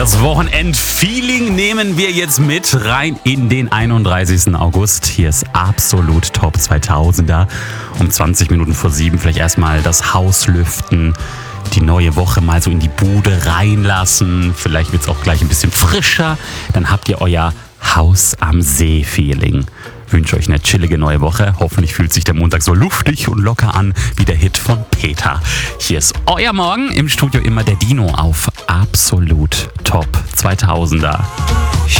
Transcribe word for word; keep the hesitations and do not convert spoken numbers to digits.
Das Wochenend-Feeling nehmen wir jetzt mit rein in den einunddreißigsten August. Hier ist absolut Top zweitausender. Um zwanzig Minuten vor sieben vielleicht erstmal das Haus lüften, die neue Woche mal so in die Bude reinlassen. Vielleicht wird es auch gleich ein bisschen frischer. Dann habt ihr euer Haus am See-Feeling. Ich wünsche euch eine chillige neue Woche. Hoffentlich fühlt sich der Montag so luftig und locker an wie der Hit von Peter. Hier ist euer Morgen, im Studio immer der Dino auf absolut Top zweitausender.